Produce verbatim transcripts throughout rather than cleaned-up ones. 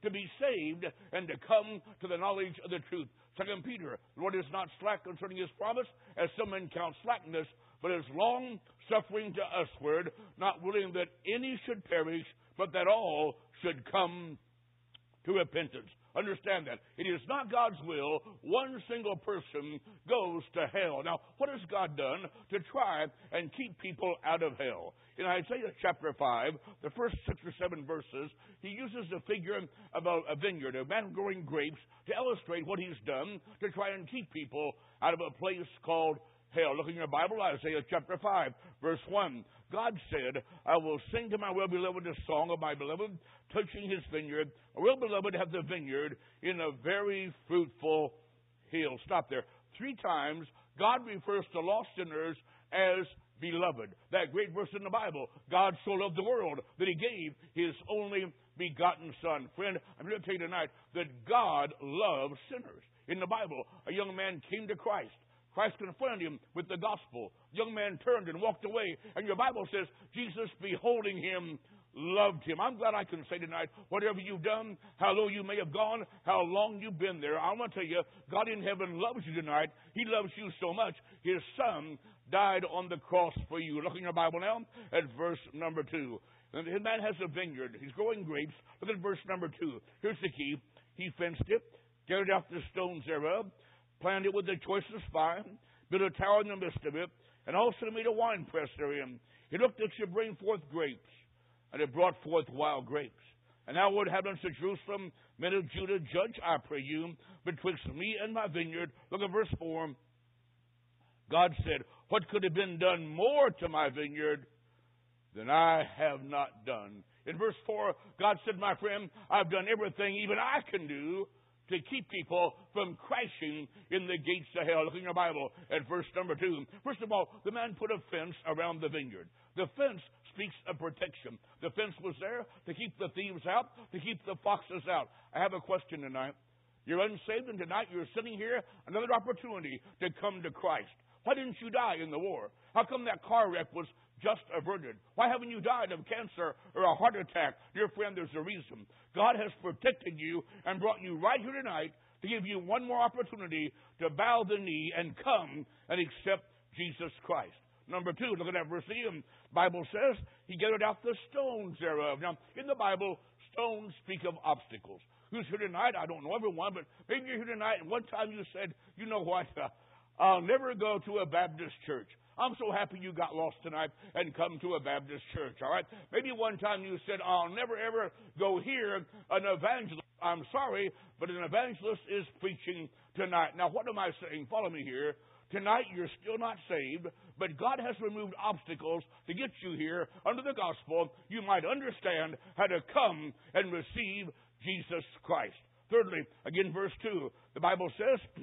to be saved and to come to the knowledge of the truth. Second Peter, the Lord is not slack concerning his promise, as some men count slackness, but is long suffering to usward, not willing that any should perish, but that all should come to repentance. Understand that. It is not God's will one single person goes to hell. Now, what has God done to try and keep people out of hell? In Isaiah chapter five, the first six or seven verses, he uses the figure of a, a vineyard, a man growing grapes, to illustrate what he's done to try and keep people out of a place called hell. Look in your Bible, Isaiah chapter five, verse one. God said, I will sing to my well-beloved a song of my beloved, touching his vineyard. A well-beloved have the vineyard in a very fruitful hill. Stop there. Three times, God refers to lost sinners as beloved. That great verse in the Bible, God so loved the world that he gave his only begotten Son. Friend, I'm going to tell you tonight that God loves sinners. In the Bible, a young man came to Christ. Christ confronted him with the gospel. The young man turned and walked away. And your Bible says, Jesus, beholding him, loved him. I'm glad I can say tonight, whatever you've done, how low you may have gone, how long you've been there, I want to tell you, God in heaven loves you tonight. He loves you so much, his Son died on the cross for you. Look in your Bible now at verse number two. And the man has a vineyard. He's growing grapes. Look at verse number two. Here's the key. He fenced it, gathered out the stones thereof, planted it with the choicest vine, built a tower in the midst of it, and also made a winepress therein. He looked that it should bring forth grapes, and it brought forth wild grapes. And now, Lord, inhabitants of Jerusalem, men of Judah, judge, I pray you, betwixt me and my vineyard. Look at verse four. God said, what could have been done more to my vineyard than I have not done? In verse four, God said, my friend, I've done everything even I can do to keep people from crashing in the gates of hell. Look in your Bible at verse number two. First of all, the man put a fence around the vineyard. The fence speaks of protection. The fence was there to keep the thieves out, to keep the foxes out. I have a question tonight. You're unsaved, and tonight you're sitting here, another opportunity to come to Christ. Why didn't you die in the war? How come that car wreck was just averted? Why haven't you died of cancer or a heart attack? Dear friend, there's a reason. God has protected you and brought you right here tonight to give you one more opportunity to bow the knee and come and accept Jesus Christ. Number two, look at that verse again. The Bible says, he gathered out the stones thereof. Now, in the Bible, stones speak of obstacles. Who's here tonight? I don't know everyone, but maybe you're here tonight and one time you said, you know what, I'll never go to a Baptist church. I'm so happy you got lost tonight and come to a Baptist church, all right? Maybe one time you said, I'll never ever go hear an evangelist. I'm sorry, but an evangelist is preaching tonight. Now, what am I saying? Follow me here. Tonight, you're still not saved, but God has removed obstacles to get you here under the gospel. You might understand how to come and receive Jesus Christ. Thirdly, again, verse two, the Bible says,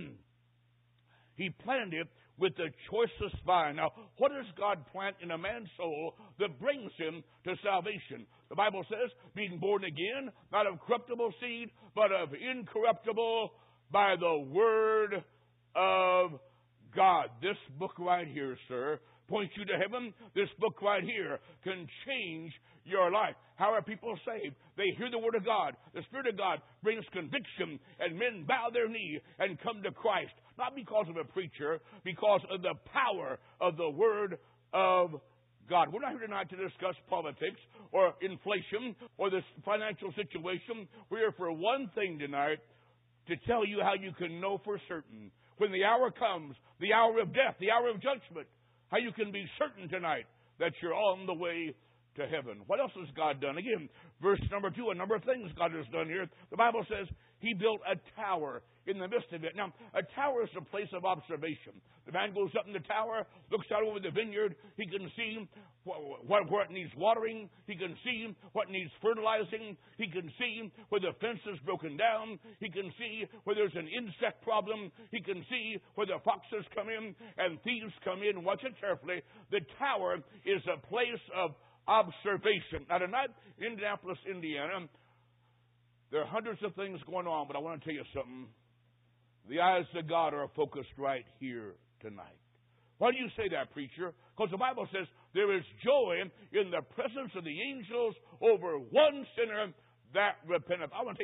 he planted with the choicest vine. Now, what does God plant in a man's soul that brings him to salvation? The Bible says, being born again, not of corruptible seed, but of incorruptible, by the word of God. This book right here, sir, points you to heaven. This book right here can change your life. How are people saved? They hear the word of God. The Spirit of God brings conviction, and men bow their knee and come to Christ. Not because of a preacher, because of the power of the word of God. We're not here tonight to discuss politics or inflation or this financial situation. We're here for one thing tonight, to tell you how you can know for certain when the hour comes, the hour of death, the hour of judgment, how you can be certain tonight that you're on the way to heaven. What else has God done? Again, verse number two, a number of things God has done here. The Bible says he built a tower in the midst of it. Now, a tower is a place of observation. The man goes up in the tower, looks out over the vineyard. He can see what, what, where it needs watering. He can see what needs fertilizing. He can see where the fence is broken down. He can see where there's an insect problem. He can see where the foxes come in and thieves come in. Watch it carefully. The tower is a place of observation. Now, tonight in Indianapolis, Indiana, there are hundreds of things going on, but I want to tell you something. The eyes of God are focused right here tonight. Why do you say that, preacher? Because the Bible says there is joy in the presence of the angels over one sinner that repenteth. I want to tell you